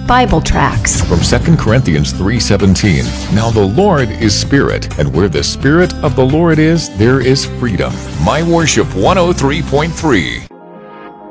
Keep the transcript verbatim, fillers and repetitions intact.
Bible tracts. From Second Corinthians three seventeen, now the Lord is Spirit, and where the Spirit of the Lord is, there is freedom. My Worship one oh three point three.